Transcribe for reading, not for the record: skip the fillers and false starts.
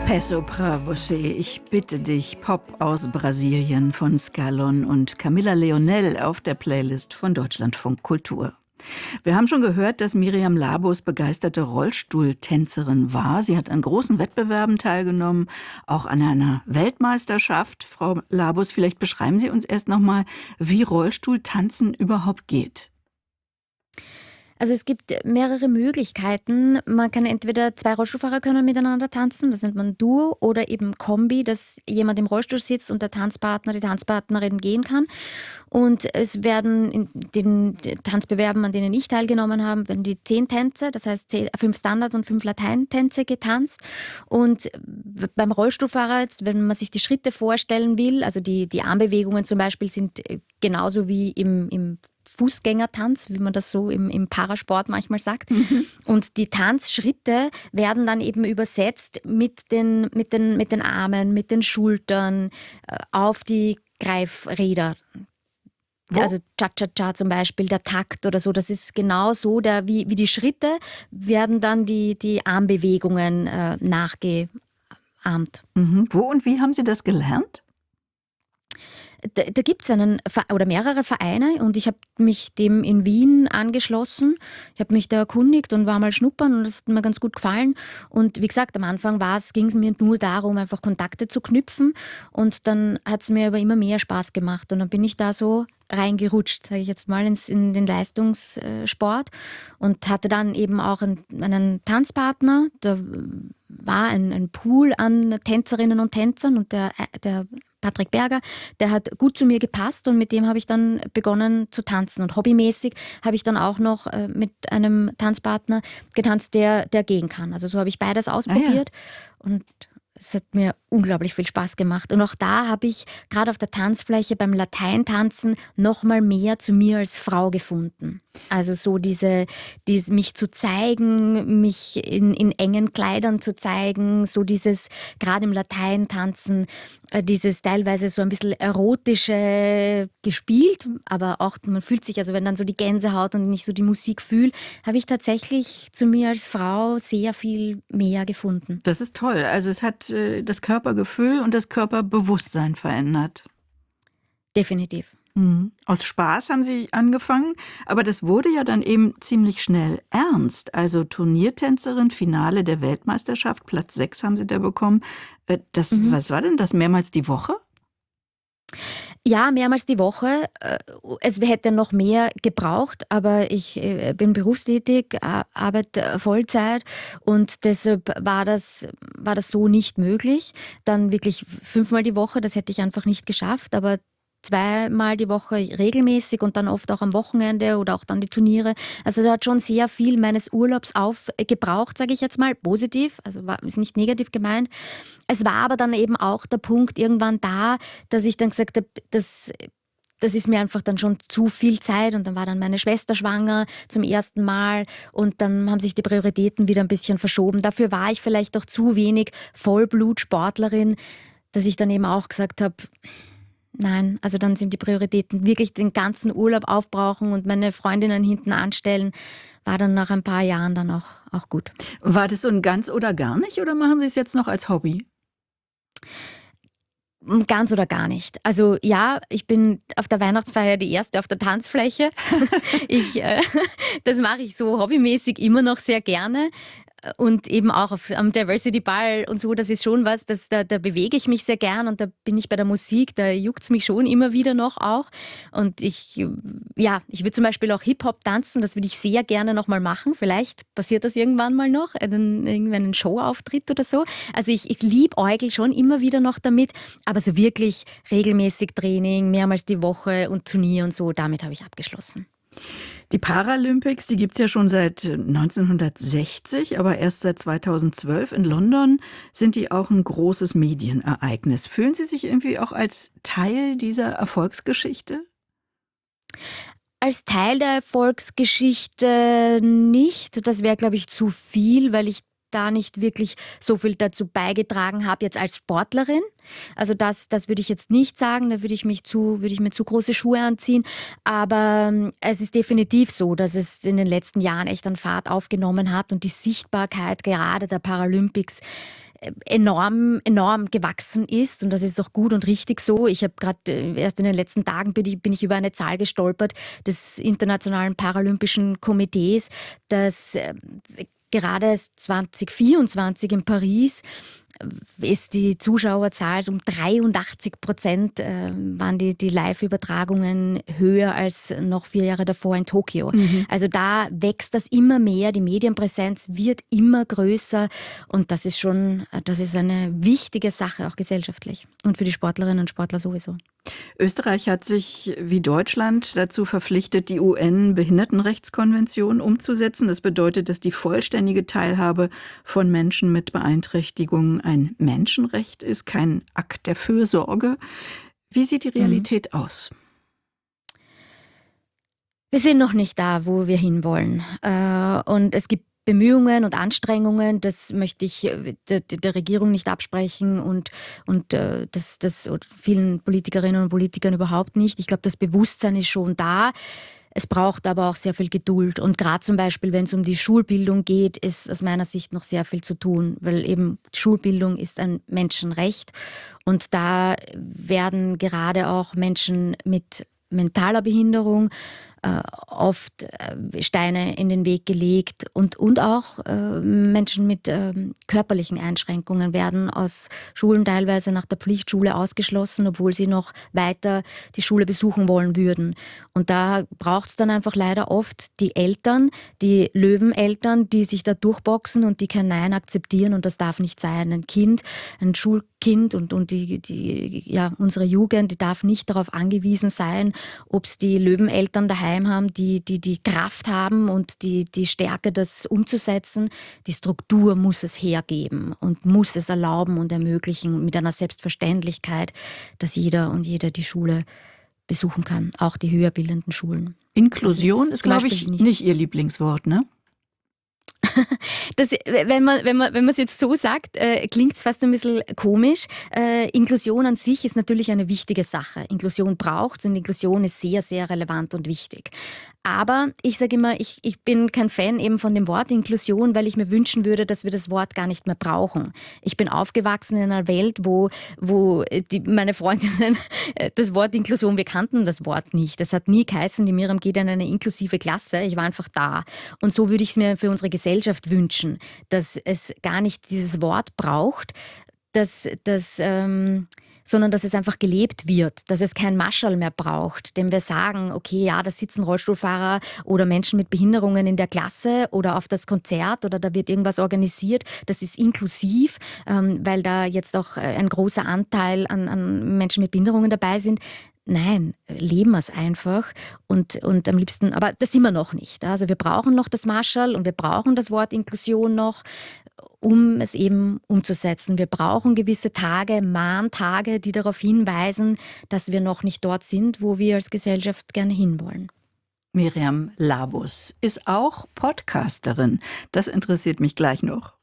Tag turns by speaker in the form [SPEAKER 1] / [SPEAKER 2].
[SPEAKER 1] Peço pra você, ich bitte dich, Pop aus Brasilien von Scalon und Camilla Leonel auf der Playlist von Deutschlandfunk Kultur. Wir haben schon gehört, dass Miriam Labus begeisterte Rollstuhltänzerin war. Sie hat an großen Wettbewerben teilgenommen, auch an einer Weltmeisterschaft. Frau Labus, vielleicht beschreiben Sie uns erst noch mal, wie Rollstuhltanzen überhaupt geht.
[SPEAKER 2] Also es gibt mehrere Möglichkeiten. Man kann entweder 2 Rollstuhlfahrer können miteinander tanzen, das nennt man Duo, oder eben Kombi, dass jemand im Rollstuhl sitzt und der Tanzpartner, die Tanzpartnerin gehen kann. Und es werden in den Tanzbewerben, an denen ich teilgenommen habe, werden die 10 Tänze, das heißt 5 Standard- und 5 Lateintänze getanzt. Und beim Rollstuhlfahrer, jetzt, wenn man sich die Schritte vorstellen will, also die Armbewegungen zum Beispiel sind genauso wie im Fußgängertanz, wie man das so im Parasport manchmal sagt. Und die Tanzschritte werden dann eben übersetzt mit den Armen, mit den Schultern auf die Greifräder. Also Cha-Cha-Cha zum Beispiel, der Takt oder so, das ist genau so, wie die Schritte werden dann die Armbewegungen nachgeahmt.
[SPEAKER 1] Wo und wie haben Sie das gelernt?
[SPEAKER 2] Da gibt es mehrere Vereine und ich habe mich dem in Wien angeschlossen. Ich habe mich da erkundigt und war mal schnuppern und das hat mir ganz gut gefallen. Und wie gesagt, am Anfang ging es mir nur darum, einfach Kontakte zu knüpfen und dann hat es mir aber immer mehr Spaß gemacht und dann bin ich da so reingerutscht, sage ich jetzt mal, in den Leistungssport und hatte dann eben auch einen Tanzpartner. Da war ein Pool an Tänzerinnen und Tänzern und der Patrick Berger, der hat gut zu mir gepasst und mit dem habe ich dann begonnen zu tanzen. Und hobbymäßig habe ich dann auch noch mit einem Tanzpartner getanzt, der gehen kann. Also so habe ich beides ausprobiert und es hat mir unglaublich viel Spaß gemacht. Und auch da habe ich gerade auf der Tanzfläche beim Lateintanzen noch mal mehr zu mir als Frau gefunden. Also so mich zu zeigen, mich in engen Kleidern zu zeigen, so dieses, gerade im Lateintanzen, dieses teilweise so ein bisschen erotische gespielt, aber auch man fühlt sich, also wenn dann so die Gänsehaut und ich so die Musik fühle, habe ich tatsächlich zu mir als Frau sehr viel mehr gefunden.
[SPEAKER 1] Das ist toll. Also es hat das Körpergefühl und das Körperbewusstsein verändert.
[SPEAKER 2] Definitiv.
[SPEAKER 1] Aus Spaß haben Sie angefangen, aber das wurde ja dann eben ziemlich schnell ernst. Also Turniertänzerin, Finale der Weltmeisterschaft, Platz 6 haben Sie da bekommen. Was war denn das, mehrmals die Woche?
[SPEAKER 2] Ja, mehrmals die Woche. Es hätte noch mehr gebraucht, aber ich bin berufstätig, arbeite Vollzeit und deshalb war das so nicht möglich. Dann wirklich 5-mal die Woche, das hätte ich einfach nicht geschafft, aber 2-mal die Woche regelmäßig und dann oft auch am Wochenende oder auch dann die Turniere. Also da hat schon sehr viel meines Urlaubs aufgebraucht, sage ich jetzt mal, positiv, also ist nicht negativ gemeint. Es war aber dann eben auch der Punkt irgendwann da, dass ich dann gesagt habe, das ist mir einfach dann schon zu viel Zeit und dann war dann meine Schwester schwanger zum ersten Mal und dann haben sich die Prioritäten wieder ein bisschen verschoben. Dafür war ich vielleicht auch zu wenig Vollblutsportlerin, dass ich dann eben auch gesagt habe, nein, also dann sind die Prioritäten wirklich den ganzen Urlaub aufbrauchen und meine Freundinnen hinten anstellen, war dann nach ein paar Jahren dann auch gut.
[SPEAKER 1] War das so ein ganz oder gar nicht oder machen Sie es jetzt noch als Hobby?
[SPEAKER 2] Ganz oder gar nicht. Also ja, ich bin auf der Weihnachtsfeier die Erste auf der Tanzfläche. Das mache ich so hobbymäßig immer noch sehr gerne. Und eben auch am Diversity Ball und so, das ist schon was, da bewege ich mich sehr gern und da bin ich bei der Musik, da juckt es mich schon immer wieder noch auch. Und ich würde zum Beispiel auch Hip-Hop tanzen, das würde ich sehr gerne nochmal machen. Vielleicht passiert das irgendwann mal noch, einen Showauftritt oder so. Also ich liebäugel schon immer wieder noch damit, aber so wirklich regelmäßig Training, mehrmals die Woche und Turnier und so, damit habe ich abgeschlossen.
[SPEAKER 1] Die Paralympics, die gibt es ja schon seit 1960, aber erst seit 2012 in London sind die auch ein großes Medienereignis. Fühlen Sie sich irgendwie auch als Teil dieser Erfolgsgeschichte?
[SPEAKER 2] Als Teil der Erfolgsgeschichte nicht. Das wäre, glaube ich, zu viel, weil ich da nicht wirklich so viel dazu beigetragen habe jetzt als Sportlerin. Also das würde ich jetzt nicht sagen, da würde ich mir zu große Schuhe anziehen. Aber es ist definitiv so, dass es in den letzten Jahren echt an Fahrt aufgenommen hat und die Sichtbarkeit gerade der Paralympics enorm gewachsen ist und das ist auch gut und richtig so. Ich habe gerade erst in den letzten Tagen bin ich über eine Zahl gestolpert des Internationalen Paralympischen Komitees, dass gerade 2024 in Paris ist die Zuschauerzahl um 83% waren die Live-Übertragungen höher als noch 4 Jahre davor in Tokio. Also da wächst das immer mehr, die Medienpräsenz wird immer größer und das ist eine wichtige Sache, auch gesellschaftlich und für die Sportlerinnen und Sportler sowieso.
[SPEAKER 1] Österreich hat sich wie Deutschland dazu verpflichtet, die UN-Behindertenrechtskonvention umzusetzen. Das bedeutet, dass die vollständige Teilhabe von Menschen mit Beeinträchtigungen ein Menschenrecht ist, kein Akt der Fürsorge. Wie sieht die Realität aus?
[SPEAKER 2] Wir sind noch nicht da, wo wir hinwollen. Und es gibt Bemühungen und Anstrengungen, das möchte ich der Regierung nicht absprechen und das vielen Politikerinnen und Politikern überhaupt nicht. Ich glaube, das Bewusstsein ist schon da. Es braucht aber auch sehr viel Geduld. Und gerade zum Beispiel, wenn es um die Schulbildung geht, ist aus meiner Sicht noch sehr viel zu tun, weil eben Schulbildung ist ein Menschenrecht. Und da werden gerade auch Menschen mit mentaler Behinderung oft Steine in den Weg gelegt und auch Menschen mit körperlichen Einschränkungen werden aus Schulen teilweise nach der Pflichtschule ausgeschlossen, obwohl sie noch weiter die Schule besuchen wollen würden. Und da braucht es dann einfach leider oft die Eltern, die Löweneltern, die sich da durchboxen und die kein Nein akzeptieren und das darf nicht sein. Ein Kind, ein Schulkind und unsere Jugend, die darf nicht darauf angewiesen sein, ob es die Löweneltern daheim haben, die Kraft haben und die Stärke, das umzusetzen. Die Struktur muss es hergeben und muss es erlauben und ermöglichen mit einer Selbstverständlichkeit, dass jeder und jede die Schule besuchen kann, auch die höher bildenden Schulen.
[SPEAKER 1] Inklusion ist, glaube ich, nicht Ihr Lieblingswort, ne?
[SPEAKER 2] Wenn man es jetzt so sagt, klingt es fast ein bisschen komisch. Inklusion an sich ist natürlich eine wichtige Sache. Inklusion braucht und Inklusion ist sehr, sehr relevant und wichtig. Aber ich sage immer, ich bin kein Fan eben von dem Wort Inklusion, weil ich mir wünschen würde, dass wir das Wort gar nicht mehr brauchen. Ich bin aufgewachsen in einer Welt, wo meine Freundinnen das Wort Inklusion, wir kannten das Wort nicht. Das hat nie geheißen, die Miriam geht in eine inklusive Klasse. Ich war einfach da. Und so würde ich es mir für unsere Gesellschaft wünschen, dass es gar nicht dieses Wort braucht, sondern dass es einfach gelebt wird, dass es kein Mascherl mehr braucht, dem wir sagen, okay, ja, da sitzen Rollstuhlfahrer oder Menschen mit Behinderungen in der Klasse oder auf das Konzert oder da wird irgendwas organisiert, das ist inklusiv, weil da jetzt auch ein großer Anteil an Menschen mit Behinderungen dabei sind. Nein, leben wir es einfach und am liebsten, aber das sind wir noch nicht. Also wir brauchen noch das Mascherl und wir brauchen das Wort Inklusion noch, um es eben umzusetzen. Wir brauchen gewisse Tage, Mahntage, die darauf hinweisen, dass wir noch nicht dort sind, wo wir als Gesellschaft gerne hinwollen.
[SPEAKER 1] Miriam Labus ist auch Podcasterin. Das interessiert mich gleich noch.